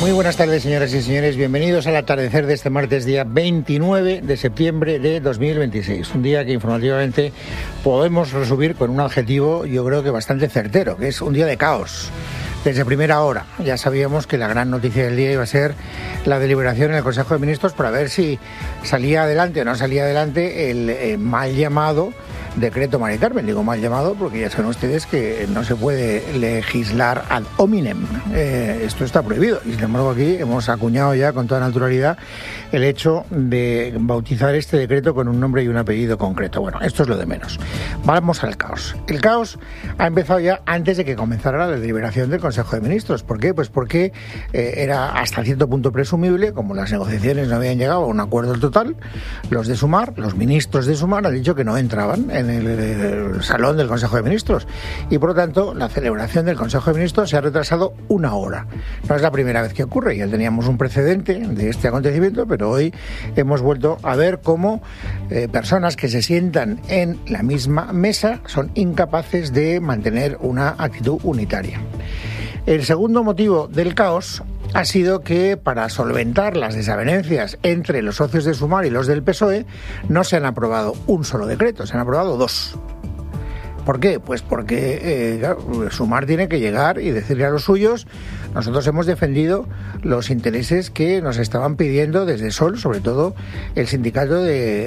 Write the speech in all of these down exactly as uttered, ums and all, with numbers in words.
Muy buenas tardes, señoras y señores. Bienvenidos al atardecer de este martes, día veintinueve de septiembre de dos mil veintiséis. Un día que informativamente podemos resumir con un adjetivo, yo creo que bastante certero, que es un día de caos. Desde primera hora ya sabíamos que la gran noticia del día iba a ser la deliberación en el Consejo de Ministros para ver si salía adelante o no salía adelante el eh, mal llamado decreto Mari Carmen. Digo mal llamado porque ya saben ustedes que no se puede legislar ad hominem. Eh, esto está prohibido y sin embargo aquí hemos acuñado ya con toda naturalidad el hecho de bautizar este decreto con un nombre y un apellido concreto. Bueno, esto es lo de menos. Vamos al caos. El caos ha empezado ya antes de que comenzara la deliberación del Consejo de Ministros. ¿Por qué? Pues porque eh, era hasta cierto punto presumible, como las negociaciones no habían llegado a un acuerdo total, los de Sumar, los ministros de Sumar han dicho que no entraban en el, el salón del Consejo de Ministros y por lo tanto la celebración del Consejo de Ministros se ha retrasado una hora. No es la primera vez que ocurre, ya teníamos un precedente de este acontecimiento, pero hoy hemos vuelto a ver cómo eh, personas que se sientan en la misma mesa son incapaces de mantener una actitud unitaria. El segundo motivo del caos ha sido que para solventar las desavenencias entre los socios de Sumar y los del P S O E no se han aprobado un solo decreto, se han aprobado dos. ¿Por qué? Pues porque eh, claro, Sumar tiene que llegar y decirle a los suyos: nosotros hemos defendido los intereses que nos estaban pidiendo desde Sol, sobre todo el sindicato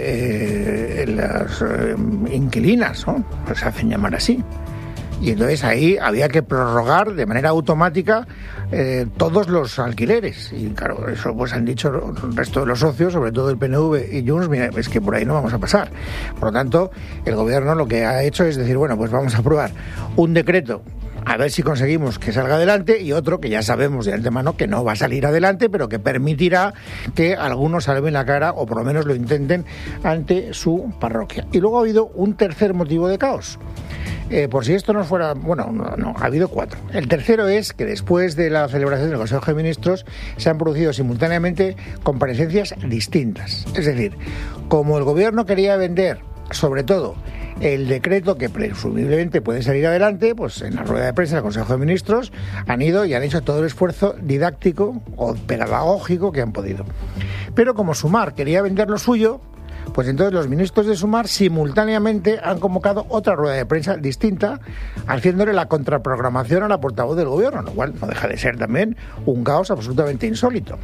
de eh, las eh, inquilinas, ¿no? Pues se hacen llamar así. Y entonces ahí había que prorrogar de manera automática eh, todos los alquileres. Y claro, eso pues han dicho el resto de los socios, sobre todo el P N V y Junts, mira, es que por ahí no vamos a pasar. Por lo tanto, el gobierno lo que ha hecho es decir, bueno, pues vamos a aprobar un decreto a ver si conseguimos que salga adelante y otro que ya sabemos de antemano que no va a salir adelante, pero que permitirá que algunos salven la cara o por lo menos lo intenten ante su parroquia. Y luego ha habido un tercer motivo de caos. Eh, por si esto no fuera... Bueno, no, no, ha habido cuatro. El tercero es que después de la celebración del Consejo de Ministros se han producido simultáneamente comparecencias distintas. Es decir, como el gobierno quería vender, sobre todo, el decreto que presumiblemente puede salir adelante, pues en la rueda de prensa del Consejo de Ministros han ido y han hecho todo el esfuerzo didáctico o pedagógico que han podido. Pero como Sumar quería vender lo suyo, pues entonces los ministros de Sumar simultáneamente han convocado otra rueda de prensa distinta, haciéndole la contraprogramación a la portavoz del gobierno, lo cual no deja de ser también un caos absolutamente insólito.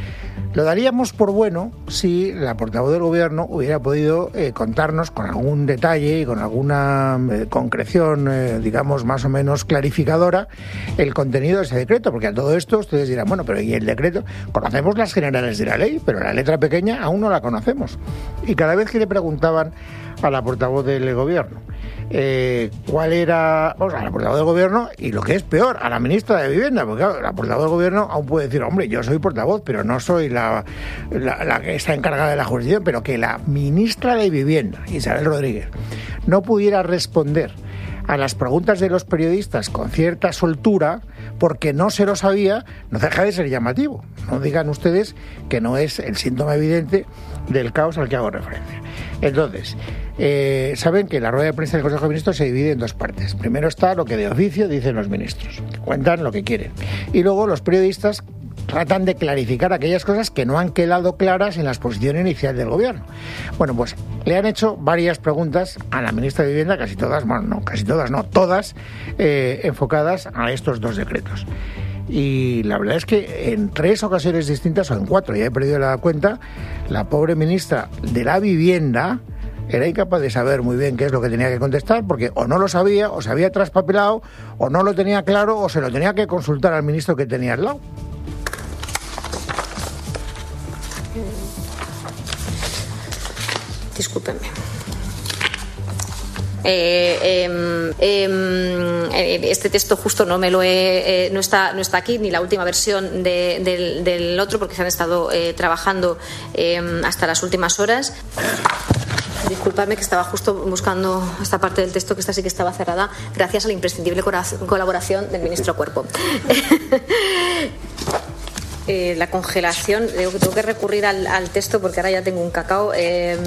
Lo daríamos por bueno si la portavoz del gobierno hubiera podido eh, contarnos con algún detalle y con alguna eh, concreción, eh, digamos, más o menos clarificadora, el contenido de ese decreto, porque a todo esto ustedes dirán, bueno, pero ¿y el decreto? Conocemos las generales de la ley, pero la letra pequeña aún no la conocemos. Y cada vez que le preguntaban a la portavoz del gobierno eh, cuál era, o sea, a la portavoz del gobierno y lo que es peor, a la ministra de Vivienda, porque claro, la portavoz del gobierno aún puede decir, hombre, yo soy portavoz, pero no soy la, la, la que está encargada de la jurisdicción, pero que la ministra de Vivienda, Isabel Rodríguez, no pudiera responder a las preguntas de los periodistas con cierta soltura porque no se lo sabía, no deja de ser llamativo. No digan ustedes que no es el síntoma evidente del caos al que hago referencia. Entonces, eh, saben que la rueda de prensa del Consejo de Ministros se divide en dos partes. Primero está lo que de oficio dicen los ministros, que cuentan lo que quieren. Y luego los periodistas tratan de clarificar aquellas cosas que no han quedado claras en la exposición inicial del gobierno. Bueno, pues le han hecho varias preguntas a la ministra de Vivienda, casi todas, bueno, no, casi todas, no, todas eh, enfocadas a estos dos decretos. Y la verdad es que en tres ocasiones distintas, o en cuatro, ya he perdido la cuenta, la pobre ministra de la Vivienda era incapaz de saber muy bien qué es lo que tenía que contestar, porque o no lo sabía, o se había traspapelado, o no lo tenía claro, o se lo tenía que consultar al ministro que tenía al lado. Discúlpenme. Eh, eh, eh, este texto justo no me lo he, eh, no está no está aquí, ni la última versión de, del, del otro, porque se han estado eh, trabajando eh, hasta las últimas horas. Disculpadme que estaba justo buscando esta parte del texto, que esta sí que estaba cerrada, gracias a la imprescindible colaboración del ministro Cuerpo. eh, la congelación, digo que tengo que recurrir al, al texto porque ahora ya tengo un cacao. Eh,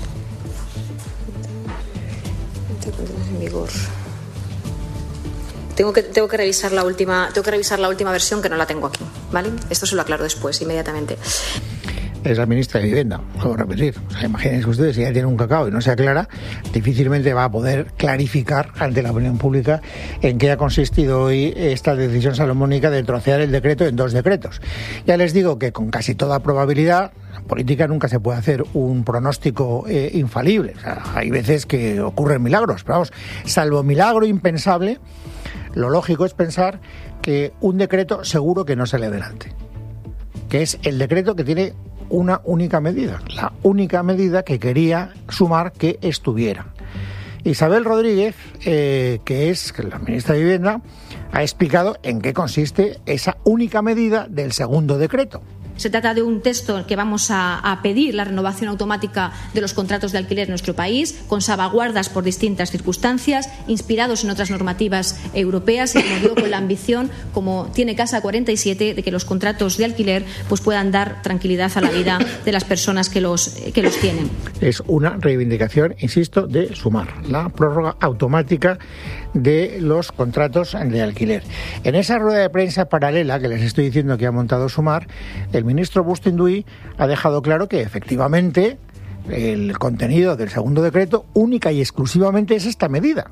en vigor. Tengo que, tengo que revisar la última, tengo que revisar la última versión, que no la tengo aquí, ¿vale? Esto se lo aclaro después, inmediatamente. Es la ministra de Vivienda, puedo repetir. O sea, imagínense ustedes, si ella tiene un cacao y no se aclara, difícilmente va a poder clarificar ante la opinión pública en qué ha consistido hoy esta decisión salomónica de trocear el decreto en dos decretos. Ya les digo que con casi toda probabilidad, en política nunca se puede hacer un pronóstico eh, infalible. O sea, hay veces que ocurren milagros, pero vamos, salvo milagro impensable, lo lógico es pensar que un decreto seguro que no sale adelante, que es el decreto que tiene una única medida, la única medida que quería Sumar que estuviera. Isabel Rodríguez, eh, que es la ministra de Vivienda, ha explicado en qué consiste esa única medida del segundo decreto. Se trata de un texto que vamos a, a pedir la renovación automática de los contratos de alquiler en nuestro país, con salvaguardas por distintas circunstancias, inspirados en otras normativas europeas y, como digo, con la ambición, como tiene Casa cuarenta y siete, de que los contratos de alquiler pues puedan dar tranquilidad a la vida de las personas que los, que los tienen. Es una reivindicación, insisto, de Sumar, la prórroga automática de los contratos de alquiler. En esa rueda de prensa paralela que les estoy diciendo que ha montado Sumar, el ministro Bustinduy ha dejado claro que efectivamente el contenido del segundo decreto única y exclusivamente es esta medida.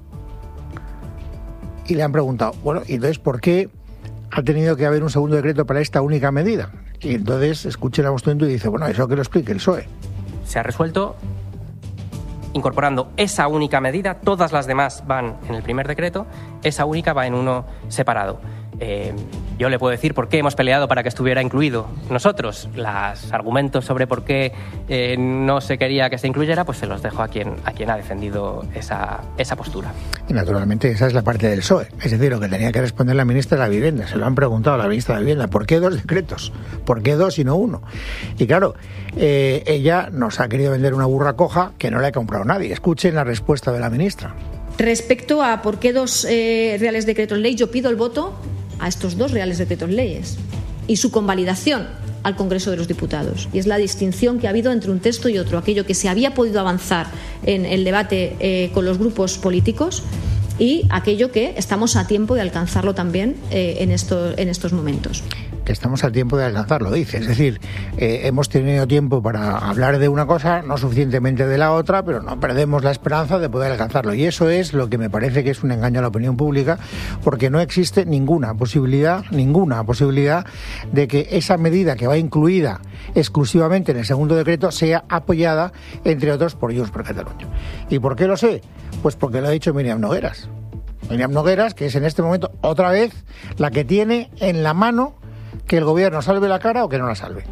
Y le han preguntado, bueno, ¿y entonces por qué ha tenido que haber un segundo decreto para esta única medida? Y entonces escuchen a Bustinduy y dice, bueno, eso que lo explique el P S O E. Se ha resuelto incorporando esa única medida, todas las demás van en el primer decreto, esa única va en uno separado. Eh, yo le puedo decir por qué hemos peleado para que estuviera incluido nosotros. Los argumentos sobre por qué eh, no se quería que se incluyera, pues se los dejo a quien, a quien ha defendido esa, esa postura. Y naturalmente esa es la parte del P S O E. Es decir, lo que tenía que responder la ministra de la Vivienda. Se lo han preguntado a la ministra de la Vivienda. ¿Por qué dos decretos? ¿Por qué dos y no uno? Y claro, eh, ella nos ha querido vender una burra coja que no le ha comprado nadie. Escuchen la respuesta de la ministra. Respecto a por qué dos eh, reales decretos ley, yo pido el voto a estos dos reales decretos leyes y su convalidación al Congreso de los Diputados. Y es la distinción que ha habido entre un texto y otro, aquello que se había podido avanzar en el debate eh, con los grupos políticos y aquello que estamos a tiempo de alcanzarlo también eh, en, esto, en estos momentos. Que estamos a tiempo de alcanzarlo, dice. Es decir, eh, hemos tenido tiempo para hablar de una cosa, no suficientemente de la otra, pero no perdemos la esperanza de poder alcanzarlo. Y eso es lo que me parece que es un engaño a la opinión pública, porque no existe ninguna posibilidad, ninguna posibilidad de que esa medida que va incluida exclusivamente en el segundo decreto sea apoyada, entre otros, por Junts per Catalunya. ¿Y por qué lo sé? Pues porque lo ha dicho Míriam Nogueras. Míriam Nogueras, que es en este momento otra vez la que tiene en la mano que el gobierno salve la cara o que no la salve.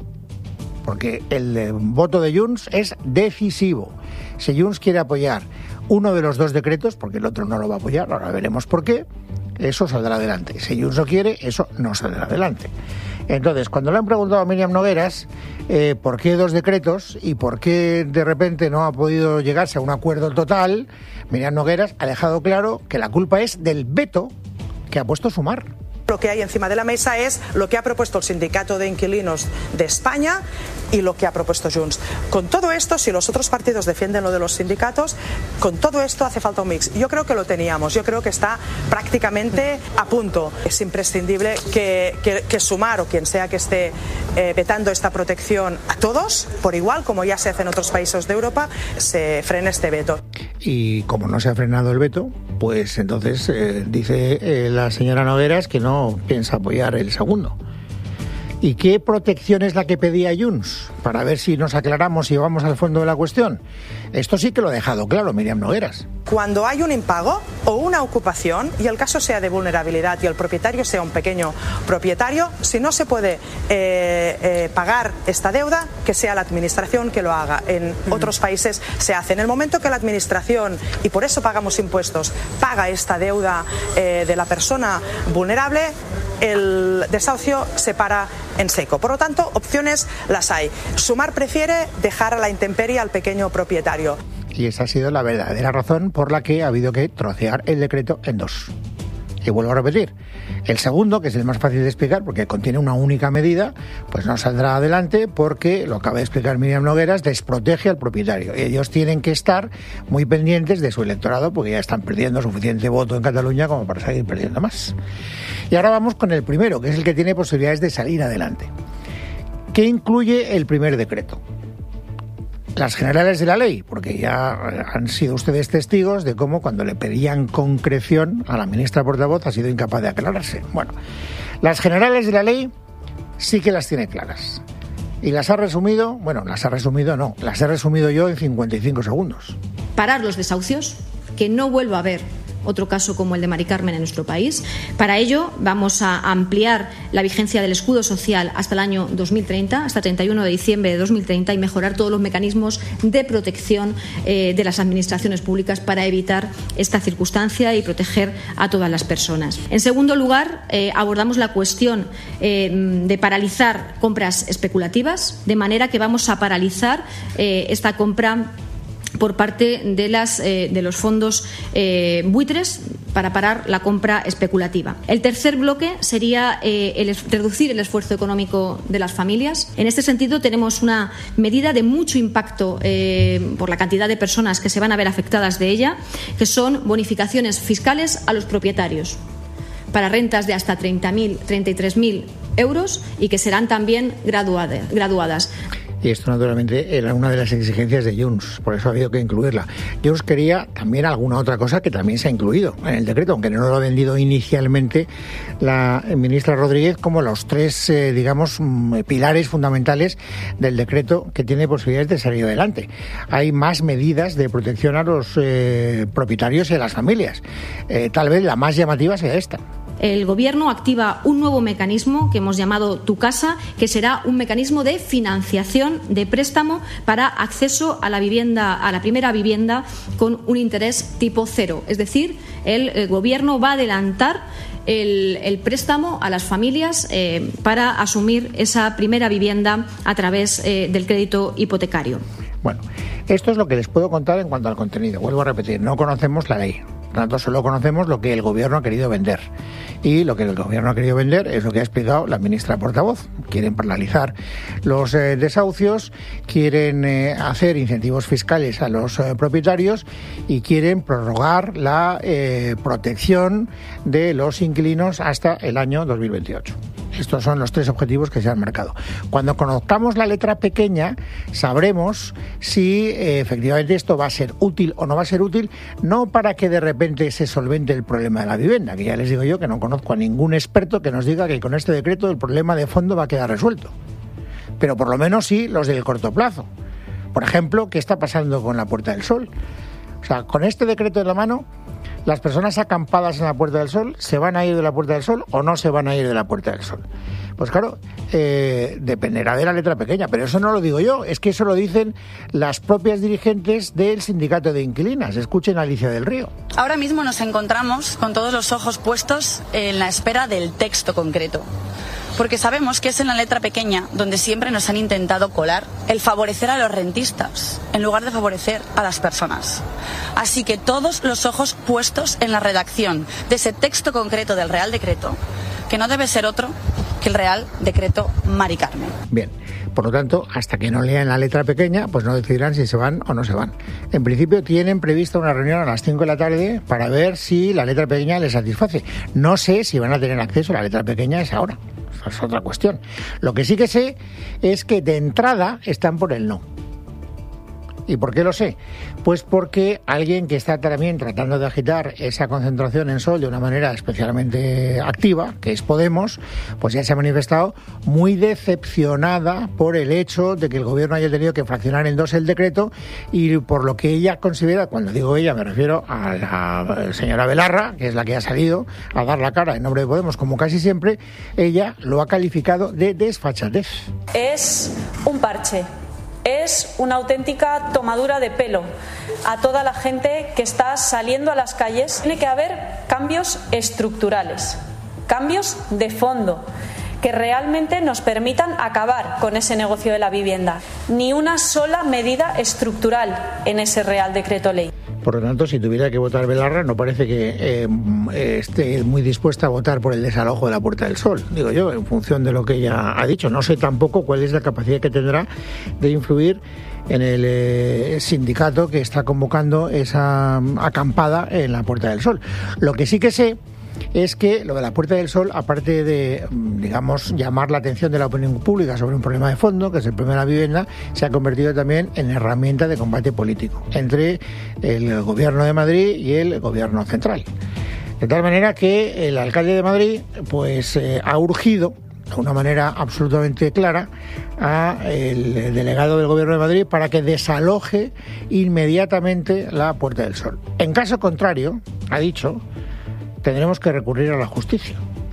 Porque el eh, voto de Junts es decisivo. Si Junts quiere apoyar uno de los dos decretos, porque el otro no lo va a apoyar, ahora veremos por qué, eso saldrá adelante. Si Junts lo quiere, eso no saldrá adelante. Entonces, cuando le han preguntado a Míriam Nogueras eh, por qué dos decretos y por qué de repente no ha podido llegarse a un acuerdo total, Míriam Nogueras ha dejado claro que la culpa es del veto que ha puesto Sumar. Lo que hay encima de la mesa es lo que ha propuesto el Sindicato de Inquilinos de España y lo que ha propuesto Junts. Con todo esto, si los otros partidos defienden lo de los sindicatos, con todo esto hace falta un mix. Yo creo que lo teníamos, yo creo que está prácticamente a punto. Es imprescindible que, que, que Sumar o quien sea que esté eh, vetando esta protección a todos, por igual, como ya se hace en otros países de Europa, se frene este veto. Y como no se ha frenado el veto, pues entonces eh, dice eh, la señora Nogueras que no piensa apoyar el segundo. ¿Y qué protección es la que pedía Junts? Para ver si nos aclaramos y vamos al fondo de la cuestión. Esto sí que lo ha dejado claro Míriam Nogueras. Cuando hay un impago o una ocupación, y el caso sea de vulnerabilidad y el propietario sea un pequeño propietario, si no se puede eh, eh, pagar esta deuda, que sea la administración que lo haga. En uh-huh. otros países se hace. En el momento que la administración, y por eso pagamos impuestos, paga esta deuda eh, de la persona vulnerable, el desahucio se para en seco. Por lo tanto, opciones las hay. Sumar prefiere dejar a la intemperie al pequeño propietario. Y esa ha sido la verdadera razón por la que ha habido que trocear el decreto en dos. Y vuelvo a repetir, el segundo, que es el más fácil de explicar porque contiene una única medida, pues no saldrá adelante porque, lo acaba de explicar Míriam Nogueras, desprotege al propietario. Ellos tienen que estar muy pendientes de su electorado porque ya están perdiendo suficiente voto en Cataluña como para seguir perdiendo más. Y ahora vamos con el primero, que es el que tiene posibilidades de salir adelante. ¿Qué incluye el primer decreto? Las generales de la ley, porque ya han sido ustedes testigos de cómo cuando le pedían concreción a la ministra portavoz ha sido incapaz de aclararse. Bueno, las generales de la ley sí que las tiene claras. Y las ha resumido, bueno, las ha resumido no, las he resumido yo en cincuenta y cinco segundos. Parar los desahucios, que no vuelva a haber otro caso como el de Mari Carmen en nuestro país. Para ello vamos a ampliar la vigencia del escudo social hasta el año dos mil treinta, hasta treinta y uno de diciembre de dos mil treinta, y mejorar todos los mecanismos de protección eh, de las administraciones públicas para evitar esta circunstancia y proteger a todas las personas. En segundo lugar, eh, abordamos la cuestión eh, de paralizar compras especulativas, de manera que vamos a paralizar eh, esta compra por parte de, las, eh, de los fondos eh, buitres para parar la compra especulativa. El tercer bloque sería eh, el, reducir el esfuerzo económico de las familias. En este sentido, tenemos una medida de mucho impacto eh, por la cantidad de personas que se van a ver afectadas de ella, que son bonificaciones fiscales a los propietarios para rentas de hasta treinta mil, treinta y tres mil euros y que serán también graduadas. graduadas. Y esto, naturalmente, era una de las exigencias de Junts, por eso ha habido que incluirla. Junts quería también alguna otra cosa que también se ha incluido en el decreto, aunque no lo ha vendido inicialmente la ministra Rodríguez como los tres, eh, digamos, pilares fundamentales del decreto que tiene posibilidades de salir adelante. Hay más medidas de protección a los eh, propietarios y a las familias. Eh, tal vez la más llamativa sea esta. El Gobierno activa un nuevo mecanismo que hemos llamado Tu Casa, que será un mecanismo de financiación de préstamo para acceso a la vivienda, a la primera vivienda con un interés tipo cero. Es decir, el, el Gobierno va a adelantar el, el préstamo a las familias eh, para asumir esa primera vivienda a través eh, del crédito hipotecario. Bueno, esto es lo que les puedo contar en cuanto al contenido. Vuelvo a repetir, no conocemos la ley. Por tanto, solo conocemos lo que el Gobierno ha querido vender. Y lo que el Gobierno ha querido vender es lo que ha explicado la ministra portavoz. Quieren paralizar los eh, desahucios, quieren eh, hacer incentivos fiscales a los eh, propietarios y quieren prorrogar la eh, protección de los inquilinos hasta el año dos mil veintiocho. Estos son los tres objetivos que se han marcado. Cuando conozcamos la letra pequeña, sabremos si eh, efectivamente esto va a ser útil o no va a ser útil, no para que de repente se solvente el problema de la vivienda, que ya les digo yo que no conozco a ningún experto que nos diga que con este decreto el problema de fondo va a quedar resuelto. Pero por lo menos sí los del corto plazo. Por ejemplo, ¿qué está pasando con la Puerta del Sol? O sea, con este decreto en la mano, ¿las personas acampadas en la Puerta del Sol se van a ir de la Puerta del Sol o no se van a ir de la Puerta del Sol? Pues claro, eh, dependerá de la letra pequeña, pero eso no lo digo yo, es que eso lo dicen las propias dirigentes del sindicato de inquilinas. Escuchen a Alicia del Río. Ahora mismo nos encontramos con todos los ojos puestos en la espera del texto concreto, porque sabemos que es en la letra pequeña donde siempre nos han intentado colar el favorecer a los rentistas en lugar de favorecer a las personas. Así que todos los ojos puestos en la redacción de ese texto concreto del Real Decreto, que no debe ser otro que el Real Decreto Mari Carmen. Bien, por lo tanto, hasta que no lean la letra pequeña, pues no decidirán si se van o no se van. En principio tienen prevista una reunión a las cinco de la tarde para ver si la letra pequeña les satisface. No sé si van a tener acceso a la letra pequeña a esa hora. Esa es otra cuestión. Lo que sí que sé es que de entrada están por el no. ¿Y por qué lo sé? Pues porque alguien que está también tratando de agitar esa concentración en Sol de una manera especialmente activa, que es Podemos, pues ya se ha manifestado muy decepcionada por el hecho de que el Gobierno haya tenido que fraccionar en dos el decreto y por lo que ella considera, cuando digo ella me refiero a la señora Belarra, que es la que ha salido a dar la cara en nombre de Podemos, como casi siempre, ella lo ha calificado de desfachatez. Es un parche. Es una auténtica tomadura de pelo a toda la gente que está saliendo a las calles. Tiene que haber cambios estructurales, cambios de fondo, que realmente nos permitan acabar con ese negocio de la vivienda. Ni una sola medida estructural en ese Real Decreto Ley. Por lo tanto, si tuviera que votar Belarra, no parece que eh, esté muy dispuesta a votar por el desalojo de la Puerta del Sol, digo yo, en función de lo que ella ha dicho. No sé tampoco cuál es la capacidad que tendrá de influir en el eh, sindicato que está convocando esa acampada en la Puerta del Sol. Lo que sí que sé es que lo de la Puerta del Sol, aparte de, digamos, llamar la atención de la opinión pública sobre un problema de fondo, que es el problema de la vivienda, se ha convertido también en herramienta de combate político entre el Gobierno de Madrid y el Gobierno central. De tal manera que el alcalde de Madrid pues eh, ha urgido de una manera absolutamente clara al delegado del Gobierno de Madrid para que desaloje inmediatamente la Puerta del Sol. En caso contrario, ha dicho, tendremos que recurrir a la justicia.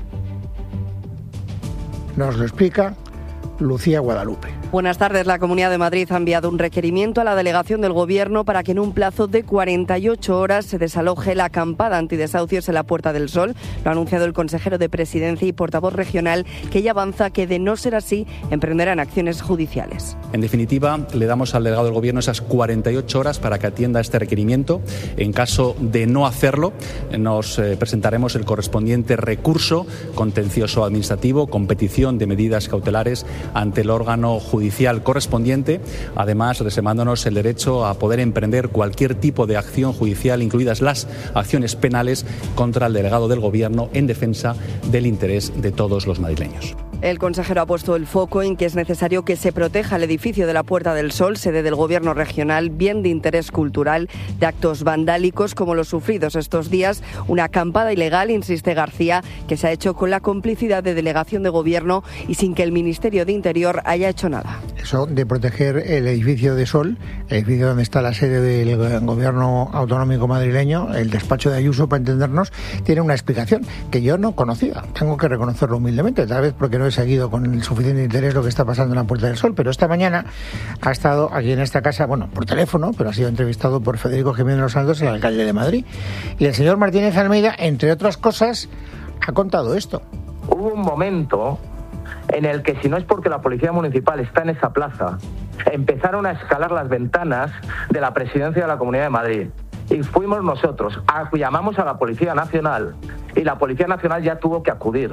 Nos lo explica Lucía Guadalupe. Buenas tardes. La Comunidad de Madrid ha enviado un requerimiento a la delegación del Gobierno para que en un plazo de cuarenta y ocho horas se desaloje la acampada antidesahucios en la Puerta del Sol. Lo ha anunciado el consejero de Presidencia y portavoz regional, que ya avanza que, de no ser así, emprenderán acciones judiciales. En definitiva, le damos al delegado del Gobierno esas cuarenta y ocho horas para que atienda este requerimiento. En caso de no hacerlo, nos eh, presentaremos el correspondiente recurso contencioso administrativo con petición de medidas cautelares ante el órgano judicial correspondiente, además reservándonos el derecho a poder emprender cualquier tipo de acción judicial, incluidas las acciones penales, contra el delegado del Gobierno en defensa del interés de todos los madrileños. El consejero ha puesto el foco en que es necesario que se proteja el edificio de la Puerta del Sol, sede del Gobierno regional, bien de interés cultural, de actos vandálicos como los sufridos estos días. Una acampada ilegal, insiste García, que se ha hecho con la complicidad de delegación de Gobierno y sin que el Ministerio de Interior haya hecho nada. Eso de proteger el edificio de Sol, el edificio donde está la sede del Gobierno autonómico madrileño, el despacho de Ayuso, para entendernos, tiene una explicación que yo no conocía. Tengo que reconocerlo humildemente, tal vez porque no he seguido con el suficiente interés lo que está pasando en la Puerta del Sol, pero esta mañana ha estado aquí en esta casa, bueno, por teléfono, pero ha sido entrevistado por Federico Jiménez Los Santos, el alcalde de Madrid. Y el señor Martínez Almeida, entre otras cosas, ha contado esto. Hubo un momento en el que, si no es porque la Policía Municipal está en esa plaza, empezaron a escalar las ventanas de la Presidencia de la Comunidad de Madrid. Y fuimos nosotros, llamamos a la Policía Nacional y la Policía Nacional ya tuvo que acudir.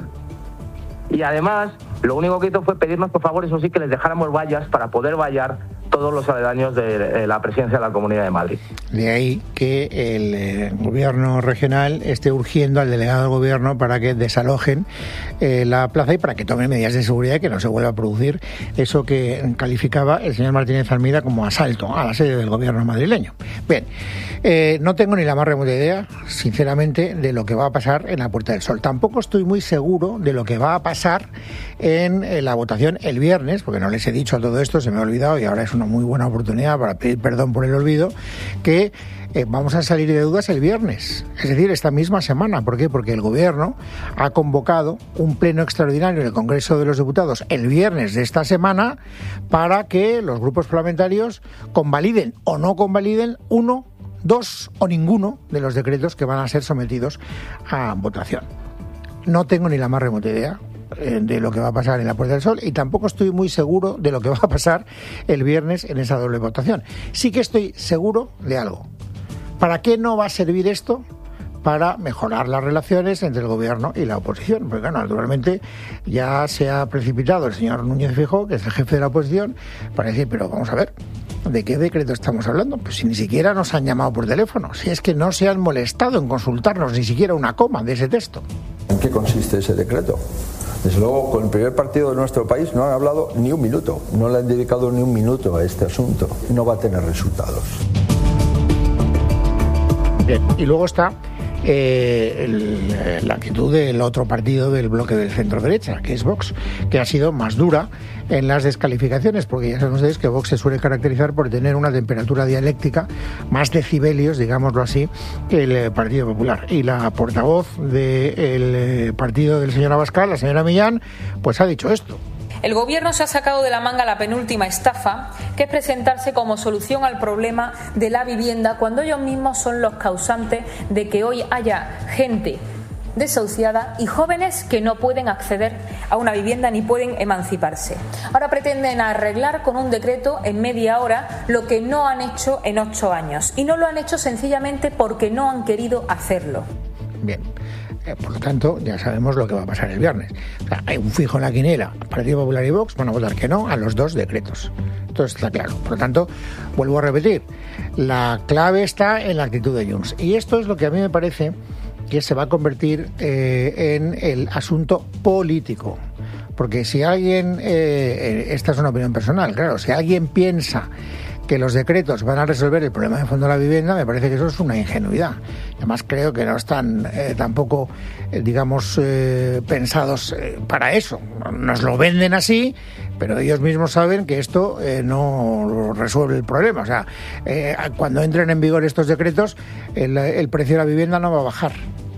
Y además, lo único que hizo fue pedirnos, por favor, eso sí, que les dejáramos vallas para poder vallar todos los aledaños de la presidencia de la Comunidad de Madrid. De ahí que el eh, Gobierno regional esté urgiendo al delegado del Gobierno para que desalojen eh, la plaza y para que tomen medidas de seguridad y que no se vuelva a producir eso que calificaba el señor Martínez Almeida como asalto a la sede del Gobierno madrileño. Bien, eh, no tengo ni la más remota idea, sinceramente, de lo que va a pasar en la Puerta del Sol. Tampoco estoy muy seguro de lo que va a pasar en, en la votación el viernes, porque no les he dicho todo esto, se me ha olvidado y ahora es una muy buena oportunidad para pedir perdón por el olvido, que eh, vamos a salir de dudas el viernes, es decir, esta misma semana. ¿Por qué? Porque el Gobierno ha convocado un pleno extraordinario en el Congreso de los Diputados el viernes de esta semana para que los grupos parlamentarios convaliden o no convaliden uno, dos o ninguno de los decretos que van a ser sometidos a votación. No tengo ni la más remota idea de lo que va a pasar en la Puerta del Sol y tampoco estoy muy seguro de lo que va a pasar el viernes en esa doble votación. Sí que estoy seguro de algo. ¿Para qué no va a servir esto? Para mejorar las relaciones entre el Gobierno y la oposición. Porque, bueno, naturalmente ya se ha precipitado el señor Núñez Feijóo, que es el jefe de la oposición, para decir, pero vamos a ver, ¿de qué decreto estamos hablando? Pues si ni siquiera nos han llamado por teléfono, si es que no se han molestado en consultarnos ni siquiera una coma de ese texto. ¿En qué consiste ese decreto? Desde luego, con el primer partido de nuestro país no han hablado ni un minuto, no le han dedicado ni un minuto a este asunto. No va a tener resultados. Bien, y luego está eh, el, la actitud del otro partido del bloque del centro-derecha, que es Vox, que ha sido más dura en las descalificaciones, porque ya saben ustedes que Vox se suele caracterizar por tener una temperatura dialéctica, más decibelios, digámoslo así, que el Partido Popular. Y la portavoz del partido del señor Abascal, la señora Millán, pues ha dicho esto. El Gobierno se ha sacado de la manga la penúltima estafa, que es presentarse como solución al problema de la vivienda cuando ellos mismos son los causantes de que hoy haya gente desahuciada y jóvenes que no pueden acceder a una vivienda ni pueden emanciparse. Ahora pretenden arreglar con un decreto en media hora lo que no han hecho en ocho años. Y no lo han hecho sencillamente porque no han querido hacerlo. Bien. Por lo tanto, ya sabemos lo que va a pasar el viernes. O sea, hay un fijo en la quiniela. Partido Popular y Vox van a votar que no a los dos decretos. Entonces está claro. Por lo tanto, vuelvo a repetir, la clave está en la actitud de Junts. Y esto es lo que a mí me parece que se va a convertir eh, en el asunto político. Porque si alguien, eh, esta es una opinión personal, claro, si alguien piensa que los decretos van a resolver el problema de fondo de la vivienda, me parece que eso es una ingenuidad. Además, creo que no están eh, tampoco, eh, digamos, eh, pensados eh, para eso. Nos lo venden así, pero ellos mismos saben que esto eh, no resuelve el problema. O sea, eh, cuando entren en vigor estos decretos, el, el precio de la vivienda no va a bajar.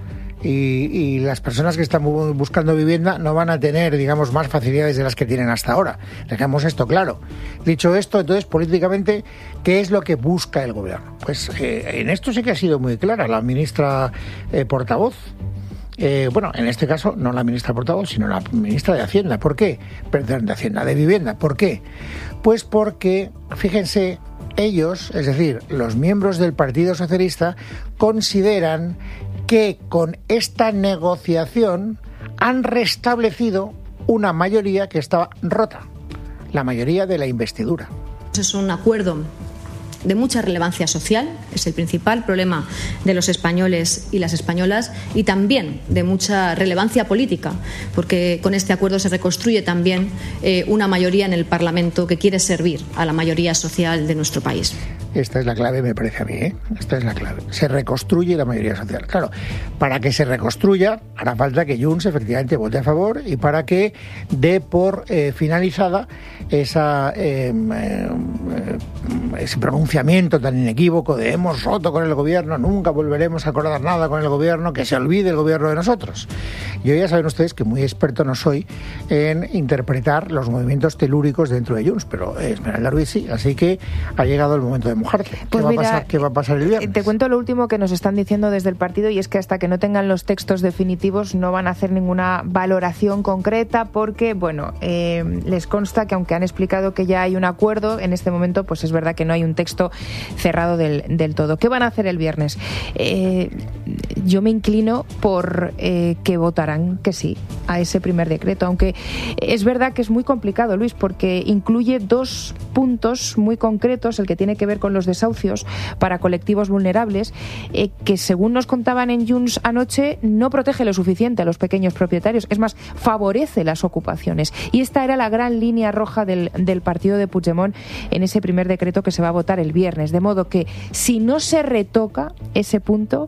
Y, y las personas que están buscando vivienda no van a tener, digamos, más facilidades de las que tienen hasta ahora. Dejemos esto claro. Dicho esto, entonces, políticamente, ¿qué es lo que busca el gobierno? Pues eh, en esto sí que ha sido muy clara la ministra eh, portavoz. Eh, bueno, en este caso, no la ministra portavoz, sino la ministra de Hacienda. ¿Por qué? Perdón, de Hacienda, de Vivienda. ¿Por qué? Pues porque, fíjense, ellos, es decir, los miembros del Partido Socialista, consideran que con esta negociación han restablecido una mayoría que estaba rota, la mayoría de la investidura. Es un acuerdo de mucha relevancia social, es el principal problema de los españoles y las españolas, y también de mucha relevancia política, porque con este acuerdo se reconstruye también eh, una mayoría en el Parlamento que quiere servir a la mayoría social de nuestro país. Esta es la clave, me parece a mí, ¿eh? Esta es la clave. Se reconstruye la mayoría social. Claro, para que se reconstruya hará falta que Junts efectivamente vote a favor y para que dé por eh, finalizada esa eh, eh, ese pronunciamiento tan inequívoco de hemos roto con el gobierno, nunca volveremos a acordar nada con el gobierno, que se olvide el gobierno de nosotros. Yo ya saben ustedes que muy experto no soy en interpretar los movimientos telúricos dentro de Junts, pero Esmeralda Ruiz sí, así que ha llegado el momento de mojarte. ¿Qué, pues va mira, a pasar, ¿Qué va a pasar el viernes? Te cuento lo último que nos están diciendo desde el partido, y es que hasta que no tengan los textos definitivos no van a hacer ninguna valoración concreta porque, bueno, eh, les consta que aunque han explicado que ya hay un acuerdo, en este momento pues es verdad que no hay un texto cerrado del, del todo. ¿Qué van a hacer el viernes? Eh, yo me inclino por eh, que votarán que sí a ese primer decreto, aunque es verdad que es muy complicado, Luis, porque incluye dos puntos muy concretos, el que tiene que ver con los desahucios para colectivos vulnerables, eh, que según nos contaban en Junts anoche, no protege lo suficiente a los pequeños propietarios, es más, favorece las ocupaciones. Y esta era la gran línea roja del, del partido de Puigdemont en ese primer decreto que se va a votar el viernes. De modo que si no se retoca ese punto,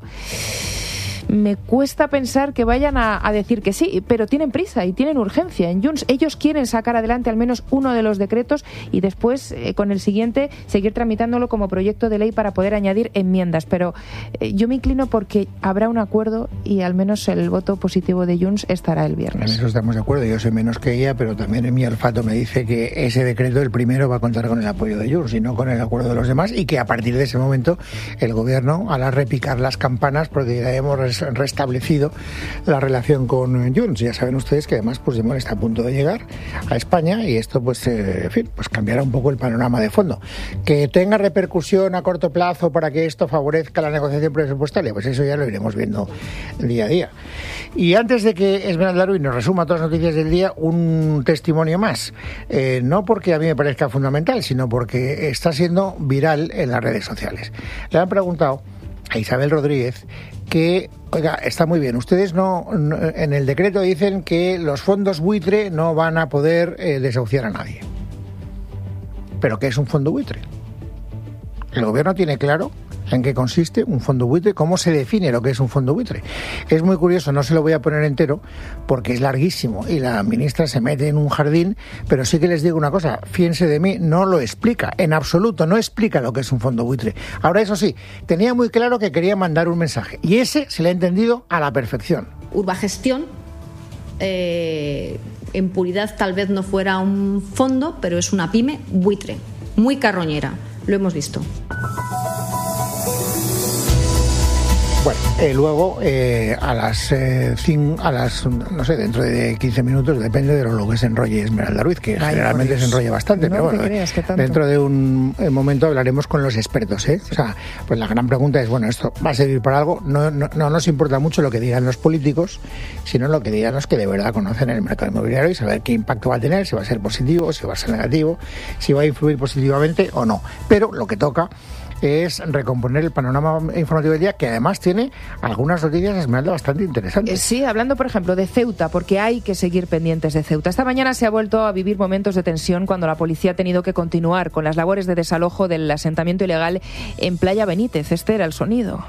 me cuesta pensar que vayan a, a decir que sí, pero tienen prisa y tienen urgencia. En Junts ellos quieren sacar adelante al menos uno de los decretos y después, eh, con el siguiente, seguir tramitándolo como proyecto de ley para poder añadir enmiendas. Pero eh, yo me inclino porque habrá un acuerdo y al menos el voto positivo de Junts estará el viernes. En eso estamos de acuerdo. Yo sé menos que ella, pero también en mi olfato me dice que ese decreto, el primero, va a contar con el apoyo de Junts y no con el acuerdo de los demás, y que a partir de ese momento el gobierno hará repicar las campanas porque ya hemos restablecido la relación con Junts. Ya saben ustedes que además Puigdemont está a punto de llegar a España y esto pues, eh, en fin, pues cambiará un poco el panorama de fondo. Que tenga repercusión a corto plazo para que esto favorezca la negociación presupuestaria, pues eso ya lo iremos viendo día a día. Y antes de que Esmeralda Ruiz nos resuma todas las noticias del día, un testimonio más. Eh, no porque a mí me parezca fundamental, sino porque está siendo viral en las redes sociales. Le han preguntado a Isabel Rodríguez que, oiga, está muy bien, ustedes no, no en el decreto dicen que los fondos buitre no van a poder eh, desahuciar a nadie. ¿Pero qué es un fondo buitre? El gobierno tiene claro en qué consiste un fondo buitre, cómo se define lo que es un fondo buitre. Es muy curioso, no se lo voy a poner entero porque es larguísimo y la ministra se mete en un jardín, pero sí que les digo una cosa, fíjense de mí, no lo explica, en absoluto, no explica lo que es un fondo buitre. Ahora, eso sí, tenía muy claro que quería mandar un mensaje y ese se le ha entendido a la perfección. Urbagestión, eh, en puridad tal vez no fuera un fondo, pero es una pyme buitre, muy carroñera, lo hemos visto. Bueno, eh, luego eh, a las eh, cin, a las no sé, dentro de quince minutos, depende de lo que se enrolle Esmeralda Ruiz, que Ay, generalmente se enrolla bastante, no pero bueno, creas, dentro de un momento hablaremos con los expertos, ¿eh? Sí. O sea, pues la gran pregunta es, bueno, ¿esto va a servir para algo? No, no, no nos importa mucho lo que digan los políticos, sino lo que digan los que de verdad conocen el mercado inmobiliario y saber qué impacto va a tener, si va a ser positivo, si va a ser negativo, si va a influir positivamente o no. Pero lo que toca es recomponer el panorama informativo del día, que además tiene algunas noticias, Esmeralda, bastante interesantes. Sí, hablando por ejemplo de Ceuta, porque hay que seguir pendientes de Ceuta. Esta mañana se ha vuelto a vivir momentos de tensión cuando la policía ha tenido que continuar con las labores de desalojo del asentamiento ilegal en Playa Benítez. Este era el sonido.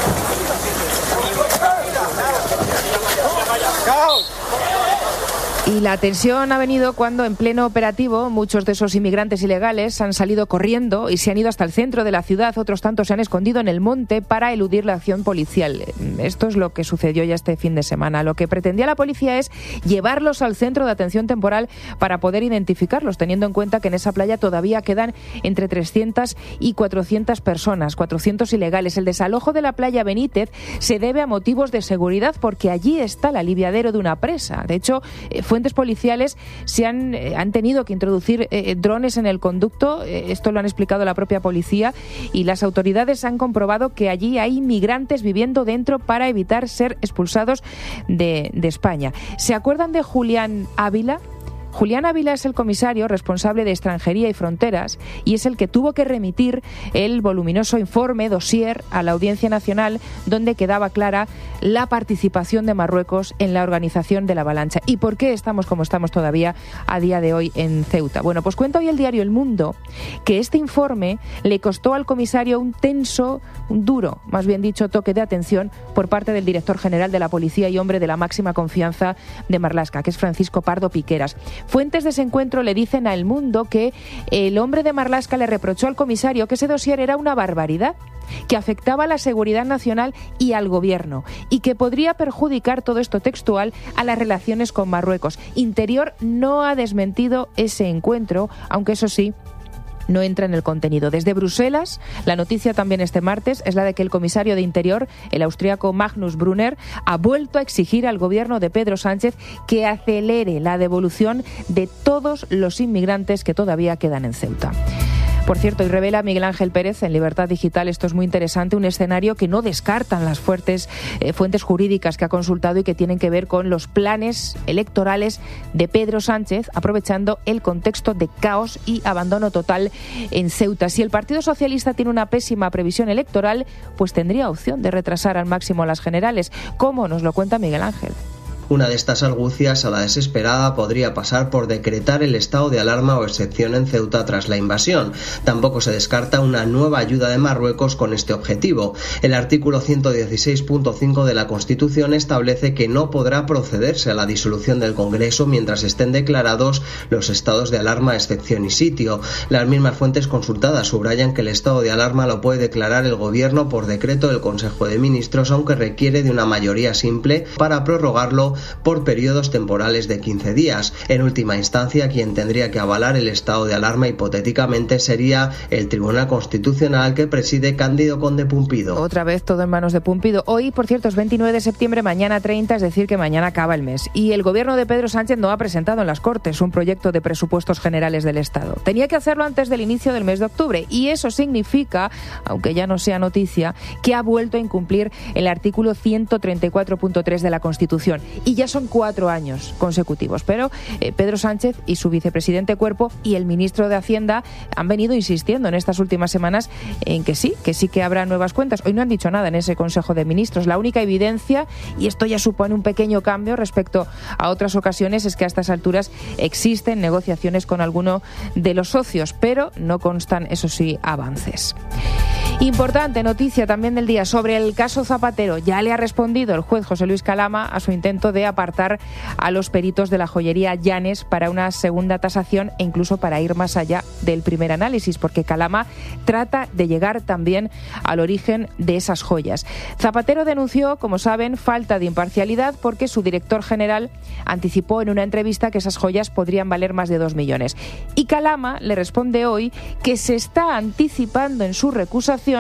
Y la tensión ha venido cuando, en pleno operativo, muchos de esos inmigrantes ilegales han salido corriendo y se han ido hasta el centro de la ciudad. Otros tantos se han escondido en el monte para eludir la acción policial. Esto es lo que sucedió ya este fin de semana. Lo que pretendía la policía es llevarlos al centro de atención temporal para poder identificarlos, teniendo en cuenta que en esa playa todavía quedan entre trescientas y cuatrocientas personas, cuatrocientos ilegales. El desalojo de la playa Benítez se debe a motivos de seguridad, porque allí está el aliviadero de una presa. De hecho, fue fuentes policiales se han, eh, han tenido que introducir eh, drones en el conducto. Eh, esto lo han explicado la propia policía, y las autoridades han comprobado que allí hay inmigrantes viviendo dentro para evitar ser expulsados de, de España. ¿Se acuerdan de Julián Ávila? Julián Ávila es el comisario responsable de Extranjería y Fronteras y es el que tuvo que remitir el voluminoso informe dossier a la Audiencia Nacional, donde quedaba clara la participación de Marruecos en la organización de la avalancha. ¿Y por qué estamos como estamos todavía a día de hoy en Ceuta? Bueno, pues cuenta hoy el diario El Mundo que este informe le costó al comisario un tenso, un duro, más bien dicho, toque de atención por parte del director general de la policía y hombre de la máxima confianza de Marlaska, que es Francisco Pardo Piqueras. Fuentes de ese encuentro le dicen a El Mundo que el hombre de Marlaska le reprochó al comisario que ese dossier era una barbaridad, que afectaba a la seguridad nacional y al gobierno, y que podría perjudicar, todo esto textual, a las relaciones con Marruecos. Interior no ha desmentido ese encuentro, aunque eso sí, no entra en el contenido. Desde Bruselas, la noticia también este martes es la de que el comisario de Interior, el austríaco Magnus Brunner, ha vuelto a exigir al gobierno de Pedro Sánchez que acelere la devolución de todos los inmigrantes que todavía quedan en Ceuta. Por cierto, y revela Miguel Ángel Pérez en Libertad Digital, esto es muy interesante, un escenario que no descartan las fuertes eh, fuentes jurídicas que ha consultado y que tienen que ver con los planes electorales de Pedro Sánchez, aprovechando el contexto de caos y abandono total en Ceuta. Si el Partido Socialista tiene una pésima previsión electoral, pues tendría opción de retrasar al máximo las generales, como nos lo cuenta Miguel Ángel. Una de estas argucias a la desesperada podría pasar por decretar el estado de alarma o excepción en Ceuta tras la invasión. Tampoco se descarta una nueva ayuda de Marruecos con este objetivo. El artículo ciento dieciséis punto cinco de la Constitución establece que no podrá procederse a la disolución del Congreso mientras estén declarados los estados de alarma, excepción y sitio. Las mismas fuentes consultadas subrayan que el estado de alarma lo puede declarar el Gobierno por decreto del Consejo de Ministros, aunque requiere de una mayoría simple para prorrogarlo por periodos temporales de quince días. En última instancia, quien tendría que avalar el estado de alarma hipotéticamente sería el Tribunal Constitucional que preside Cándido Conde Pumpido. Otra vez todo en manos de Pumpido. Hoy, por cierto, es veintinueve de septiembre, mañana treinta, es decir, que mañana acaba el mes. Y el gobierno de Pedro Sánchez no ha presentado en las Cortes un proyecto de presupuestos generales del Estado. Tenía que hacerlo antes del inicio del mes de octubre y eso significa, aunque ya no sea noticia, que ha vuelto a incumplir el artículo ciento treinta y cuatro punto tres de la Constitución. Y ya son cuatro años consecutivos. Pero eh, Pedro Sánchez y su vicepresidente Cuerpo y el ministro de Hacienda han venido insistiendo en estas últimas semanas en que sí, que sí que habrá nuevas cuentas. Hoy no han dicho nada en ese Consejo de Ministros. La única evidencia, y esto ya supone un pequeño cambio respecto a otras ocasiones, es que a estas alturas existen negociaciones con alguno de los socios, pero no constan, eso sí, avances. Importante noticia también del día sobre el caso Zapatero. Ya le ha respondido el juez José Luis Calama a su intento de apartar a los peritos de la joyería Llanes para una segunda tasación e incluso para ir más allá del primer análisis, porque Calama trata de llegar también al origen de esas joyas. Zapatero denunció, como saben, falta de imparcialidad porque su director general anticipó en una entrevista que esas joyas podrían valer más de dos millones. Y Calama le responde hoy que se está anticipando en su recusación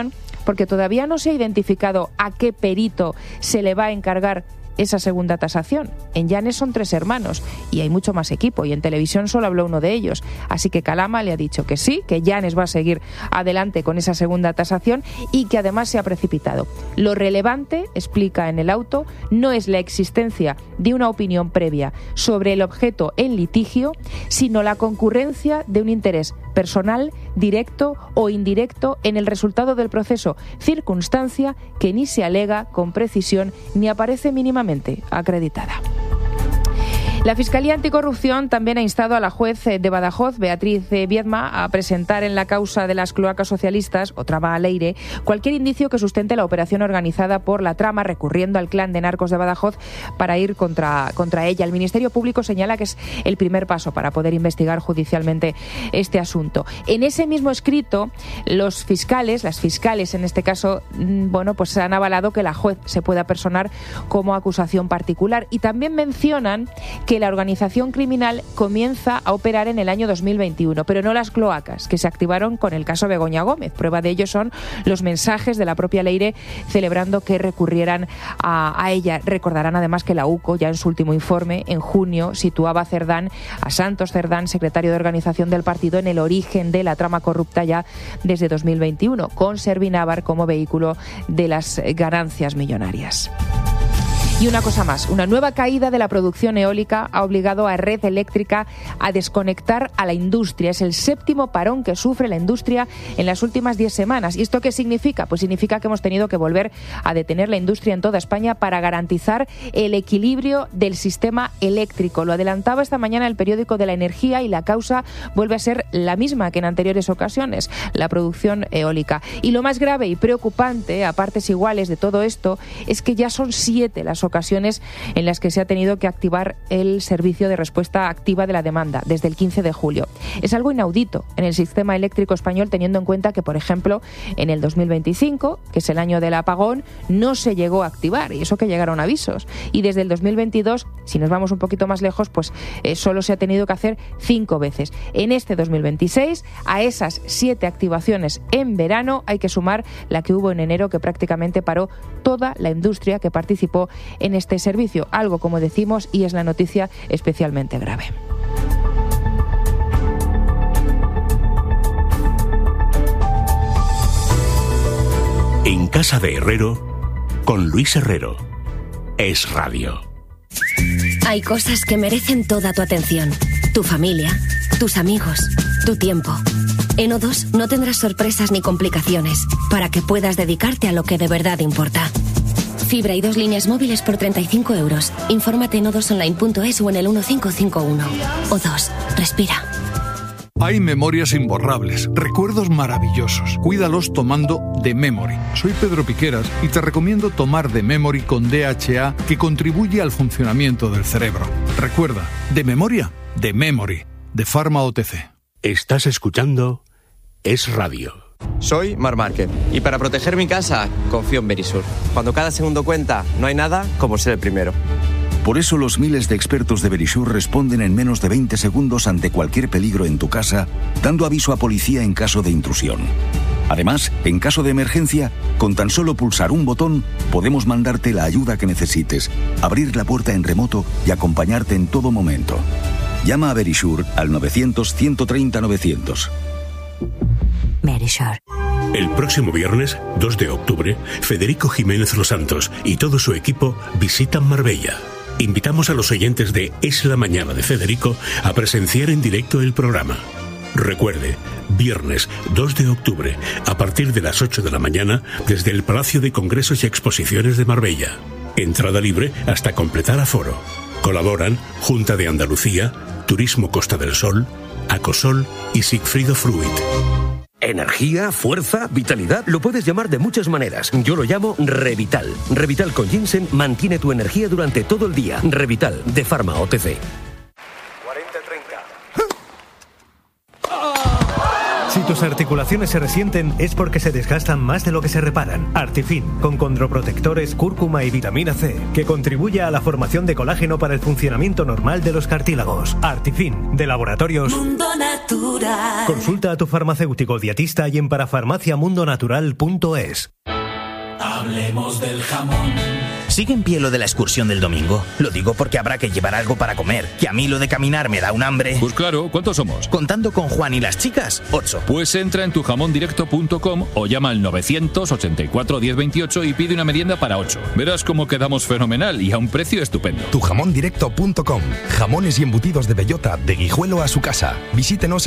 porque todavía no se ha identificado a qué perito se le va a encargar esa segunda tasación. En Llanes son tres hermanos y hay mucho más equipo, y en televisión solo habló uno de ellos. Así que Calama le ha dicho que sí, que Llanes va a seguir adelante con esa segunda tasación y que además se ha precipitado. Lo relevante, explica en el auto, no es la existencia de una opinión previa sobre el objeto en litigio, sino la concurrencia de un interés personal, directo o indirecto en el resultado del proceso, circunstancia que ni se alega con precisión ni aparece mínimamente acreditada. La Fiscalía Anticorrupción también ha instado a la juez de Badajoz, Beatriz Viedma, a presentar en la causa de las cloacas socialistas, o Traba al Aire, cualquier indicio que sustente la operación organizada por la trama, recurriendo al clan de narcos de Badajoz para ir contra, contra ella. El Ministerio Público señala que es el primer paso para poder investigar judicialmente este asunto. En ese mismo escrito, los fiscales, las fiscales en este caso, bueno, pues han avalado que la juez se pueda personar como acusación particular, y también mencionan que la organización criminal comienza a operar en el año dos mil veintiuno, pero no las cloacas, que se activaron con el caso Begoña Gómez. Prueba de ello son los mensajes de la propia Leire celebrando que recurrieran a, a ella. Recordarán además que la U C O, ya en su último informe, en junio, situaba a Cerdán, a Santos Cerdán, secretario de organización del partido, en el origen de la trama corrupta ya desde dos mil veintiuno, con Servinávar como vehículo de las ganancias millonarias. Y una cosa más, una nueva caída de la producción eólica ha obligado a Red Eléctrica a desconectar a la industria. Es el séptimo parón que sufre la industria en las últimas diez semanas. ¿Y esto qué significa? Pues significa que hemos tenido que volver a detener la industria en toda España para garantizar el equilibrio del sistema eléctrico. Lo adelantaba esta mañana el periódico de La Energía, y la causa vuelve a ser la misma que en anteriores ocasiones, la producción eólica. Y lo más grave y preocupante, a partes iguales de todo esto, es que ya son siete las ocasiones en las que se ha tenido que activar el servicio de respuesta activa de la demanda desde el quince de julio. Es algo inaudito en el sistema eléctrico español, teniendo en cuenta que, por ejemplo, en el dos mil veinticinco, que es el año del apagón, no se llegó a activar, y eso que llegaron avisos. Y desde el dos mil veintidós, si nos vamos un poquito más lejos, pues eh, solo se ha tenido que hacer cinco veces. En este dos mil veintiséis, a esas siete activaciones en verano hay que sumar la que hubo en enero, que prácticamente paró toda la industria que participó en este servicio, algo, como decimos, y es la noticia especialmente grave. En casa de Herrero, con Luis Herrero. Es Radio. Hay cosas que merecen toda tu atención. Tu familia, tus amigos, tu tiempo. En O dos no tendrás sorpresas ni complicaciones, para que puedas dedicarte a lo que de verdad importa. Fibra y dos líneas móviles por treinta y cinco euros. Infórmate en o dos online punto es o en el uno cinco cinco uno. O dos. Respira. Hay memorias imborrables, recuerdos maravillosos. Cuídalos tomando The Memory. Soy Pedro Piqueras y te recomiendo tomar The Memory con D H A, que contribuye al funcionamiento del cerebro. Recuerda, de memoria, The Memory, de Pharma O T C. Estás escuchando Es Radio. Soy Mar Márquez y para proteger mi casa confío en Verisur. Cuando cada segundo cuenta, no hay nada como ser el primero. Por eso los miles de expertos de Verisur responden en menos de veinte segundos ante cualquier peligro en tu casa, dando aviso a policía en caso de intrusión. Además, en caso de emergencia, con tan solo pulsar un botón, podemos mandarte la ayuda que necesites, abrir la puerta en remoto y acompañarte en todo momento. Llama a Verisur al novecientos, ciento treinta, novecientos. Verisur. El próximo viernes, dos de octubre, Federico Jiménez Los Santos y todo su equipo visitan Marbella. Invitamos a los oyentes de Es la Mañana de Federico a presenciar en directo el programa. Recuerde, viernes dos de octubre, a partir de las ocho de la mañana, desde el Palacio de Congresos y Exposiciones de Marbella. Entrada libre hasta completar aforo. Colaboran Junta de Andalucía, Turismo Costa del Sol, Acosol y Sigfrido Fruit. Energía, fuerza, vitalidad, lo puedes llamar de muchas maneras. Yo lo llamo Revital. Revital con ginseng mantiene tu energía durante todo el día. Revital, de Pharma O T C. Si Si tus articulaciones se resienten es porque se desgastan más de lo que se reparan. Artifin, con condroprotectores, cúrcuma y vitamina C, que contribuye a la formación de colágeno para el funcionamiento normal de los cartílagos. Artifin, de Laboratorios Mundo Natural. Consulta a tu farmacéutico dietista y en parafarmaciamundonatural punto es. Hablemos del jamón. ¿Sigue en pie lo de la excursión del domingo? Lo digo porque habrá que llevar algo para comer, que a mí lo de caminar me da un hambre. Pues claro, ¿cuántos somos? Contando con Juan y las chicas, ocho. Pues entra en tu jamón directo punto com o llama al novecientos ochenta y cuatro diez veintiocho y pide una merienda para ocho. Verás cómo quedamos fenomenal y a un precio estupendo. tu jamón directo punto com. Jamones y embutidos de bellota, de Guijuelo a su casa. Visítenos